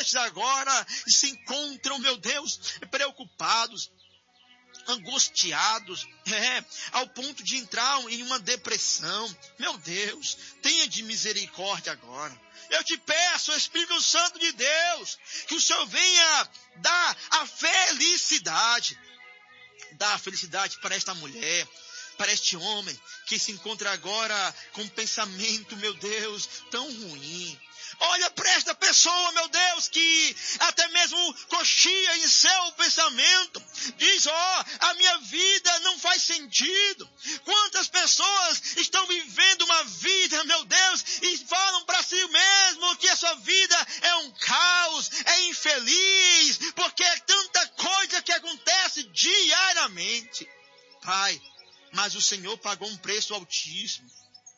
estes agora se encontram, meu Deus, preocupados, angustiados, ao ponto de entrar em uma depressão. Meu Deus, tenha de misericórdia agora. Eu te peço, Espírito Santo de Deus, que o Senhor venha dar a felicidade. Dar a felicidade para esta mulher, para este homem que se encontra agora com um pensamento, meu Deus, tão ruim. Olha para esta pessoa, meu Deus, que até mesmo coxia em seu pensamento. Diz, a minha vida não faz sentido. Quantas pessoas estão vivendo uma vida, meu Deus, e falam para si mesmo que a sua vida é um caos, é infeliz, porque é tanta coisa que acontece diariamente. Pai, mas o Senhor pagou um preço altíssimo.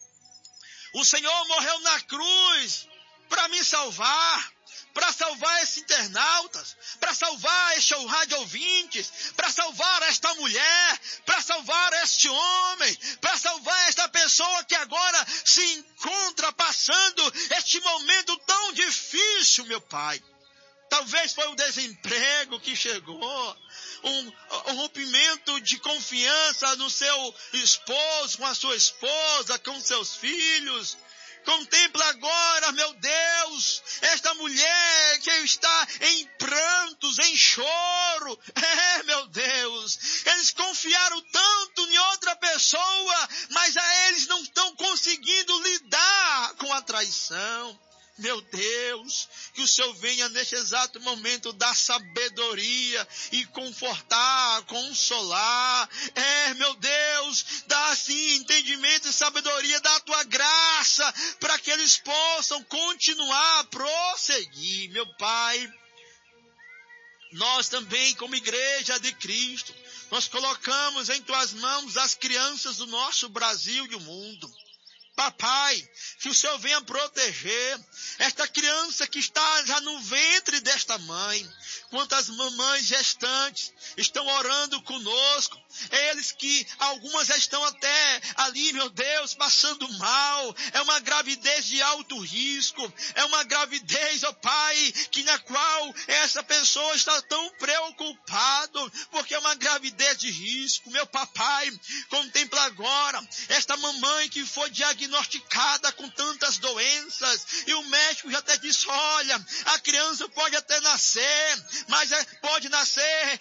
O Senhor morreu na cruz para me salvar, para salvar esses internautas, para salvar este rádio ouvintes, para salvar esta mulher, para salvar este homem, para salvar esta pessoa que agora se encontra passando este momento tão difícil, meu Pai. Talvez foi o desemprego que chegou, um rompimento de confiança no seu esposo, com a sua esposa, com seus filhos. Contempla agora, meu Deus, esta mulher que está em prantos, em choro. Meu Deus, eles confiaram tanto em outra pessoa, mas eles não estão conseguindo lidar com a traição. Meu Deus, que o Senhor venha neste exato momento dar sabedoria e confortar, consolar. Meu Deus, dá assim entendimento e sabedoria da tua graça para que eles possam continuar a prosseguir. Meu Pai, nós também como igreja de Cristo, nós colocamos em tuas mãos as crianças do nosso Brasil e o mundo. Papai, que o Senhor venha proteger esta criança que está já no ventre desta mãe. Quantas mamães gestantes estão orando conosco. Eles que algumas já estão até ali, meu Deus, passando mal. É uma gravidez de alto risco. É uma gravidez, ó Pai, que na qual essa pessoa está tão preocupado, porque é uma gravidez de risco. Meu papai, contempla agora esta mamãe que foi diagnosticada com tantas doenças. E o médico já até disse, olha, a criança pode até nascer, mas pode nascer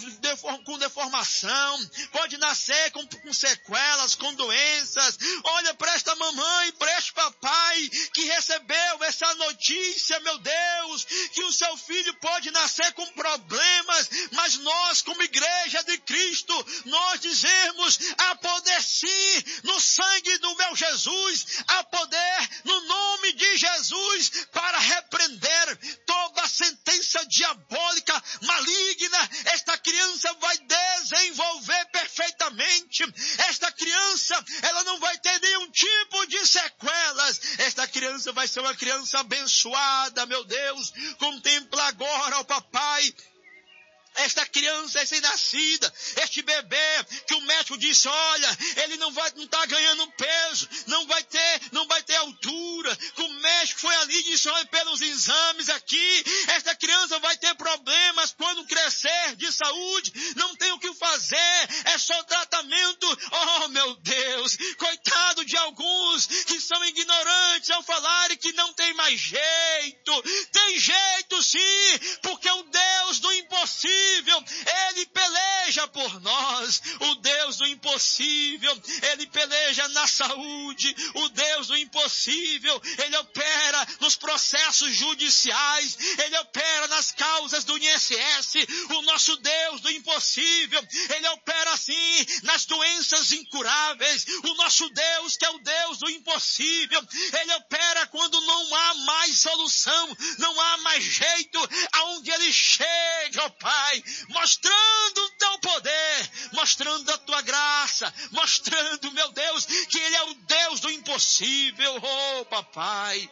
com deformação, pode nascer com sequelas, com doenças. Olha para esta mamãe, para este papai que recebeu essa notícia, meu Deus, que o seu filho pode nascer com problemas, mas nós como igreja de Cristo, nós dizemos, há poder sim no sangue do meu Jesus, há poder no nome de Jesus para repreender toda a sentença diabólica, maligna. Esta criança vai desenvolver perfeitamente. Esta criança, ela não vai ter nenhum tipo de sequelas. Esta criança vai ser uma criança abençoada, meu Deus. Contempla agora, ó papai, esta criança recém-nascida, este bebê, que o médico disse, olha, ele não está ganhando peso, não vai ter altura, que o médico foi ali e disse, olha, pelos exames aqui, esta criança vai ter problemas quando crescer de saúde, não tem o que fazer, é só tratamento. Oh, meu Deus, coitado de alguns que são ignorantes ao falarem que não tem mais jeito. Tem jeito sim, porque o Deus do impossível, Ele peleja por nós. O Deus do impossível, Ele peleja na saúde. O Deus do impossível, Ele opera nos processos judiciais. Ele opera nas causas do INSS. O nosso Deus do impossível, Ele opera assim nas doenças incuráveis. O nosso Deus, que é o Deus do impossível, Ele opera quando não há mais solução, não há mais jeito. Aonde Ele chega, ó Pai, mostrando o teu poder, mostrando a tua graça, mostrando, meu Deus, que Ele é o Deus do impossível. Oh, papai,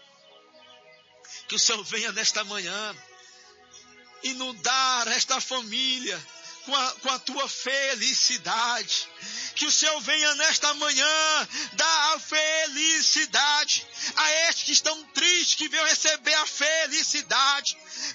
que o Senhor venha nesta manhã inundar esta família com a tua felicidade. Que o Senhor venha nesta manhã dar a felicidade a estes que estão tristes, que venham receber a felicidade.